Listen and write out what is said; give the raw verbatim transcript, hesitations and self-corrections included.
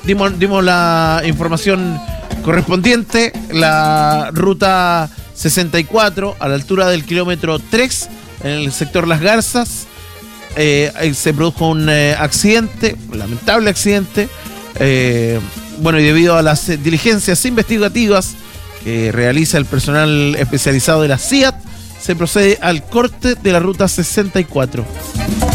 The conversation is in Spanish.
dimos, dimos la información correspondiente. La ruta sesenta y cuatro, a la altura del kilómetro tres, en el sector Las Garzas, eh, se produjo un eh, accidente, un lamentable accidente. Eh, bueno, y debido a las eh, diligencias investigativas que realiza el personal especializado de la C I A T, se procede al corte de la ruta sesenta y cuatro.